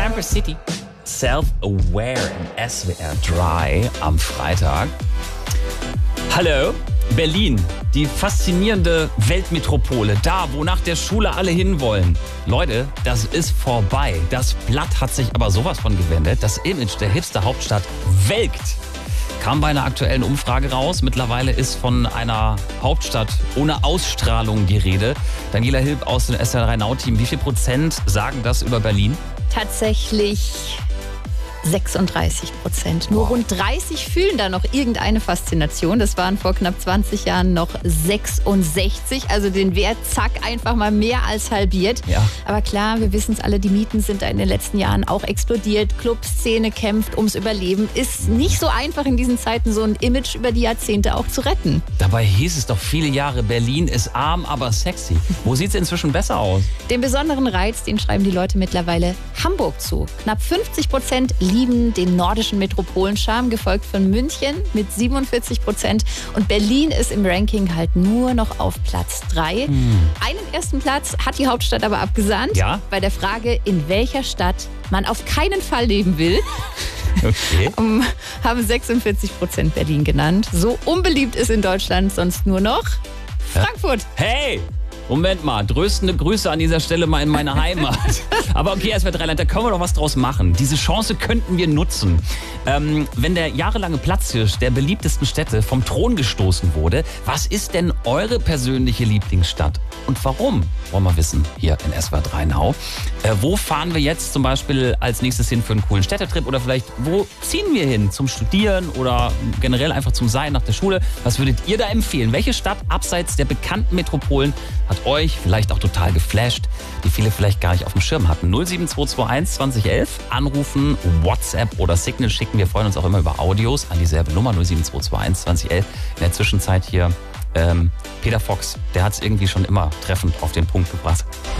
Campus City. Self-Aware im SWR 3 am Freitag. Hallo, Berlin, die faszinierende Weltmetropole, da, wo nach der Schule alle hinwollen. Leute, das ist vorbei. Das Blatt hat sich aber sowas von gewendet. Das Image der Hipster-Hauptstadt welkt. Kam bei einer aktuellen Umfrage raus. Mittlerweile ist von einer Hauptstadt ohne Ausstrahlung die Rede. Daniela Hilb aus dem SWR 3 Now-Team. Wie viel Prozent sagen das über Berlin? Tatsächlich 36%. Nur rund 30 fühlen da noch irgendeine Faszination. Das waren vor knapp 20 Jahren noch 66. Also den Wert, zack, einfach mal mehr als halbiert. Ja. Aber klar, wir wissen es alle, die Mieten sind da in den letzten Jahren auch explodiert. Clubszene kämpft ums Überleben. Ist nicht so einfach in diesen Zeiten, so ein Image über die Jahrzehnte auch zu retten. Dabei hieß es doch viele Jahre, Berlin ist arm, aber sexy. Wo sieht es inzwischen besser aus? Den besonderen Reiz, den schreiben die Leute mittlerweile Hamburg zu. Knapp 50% lieben den nordischen Metropolenscharme, gefolgt von München mit 47%. Und Berlin ist im Ranking halt nur noch auf Platz 3. Einen ersten Platz hat die Hauptstadt aber abgesahnt. Ja? Bei der Frage, in welcher Stadt man auf keinen Fall leben will, Okay. haben 46% Berlin genannt. So unbeliebt ist in Deutschland sonst nur noch Frankfurt. Hey! Moment mal, tröstende Grüße an dieser Stelle mal in meine Heimat. Aber okay, SWR 3 Land, da können wir doch was draus machen. Diese Chance könnten wir nutzen. Wenn der jahrelange Platzhirsch der beliebtesten Städte vom Thron gestoßen wurde, was ist denn eure persönliche Lieblingsstadt? Und warum? Wollen wir wissen, hier in SWR 3 Now. Wo fahren wir jetzt zum Beispiel als nächstes hin für einen coolen Städtetrip? Oder vielleicht, wo ziehen wir hin? Zum Studieren oder generell einfach zum Sein nach der Schule? Was würdet ihr da empfehlen? Welche Stadt abseits der bekannten Metropolen hat euch vielleicht auch total geflasht, die viele vielleicht gar nicht auf dem Schirm hatten? 07221 2011 anrufen, WhatsApp oder Signal schicken. Wir freuen uns auch immer über Audios an dieselbe Nummer 07221 2011. In der Zwischenzeit hier Peter Fox, der hat es irgendwie schon immer treffend auf den Punkt gebracht.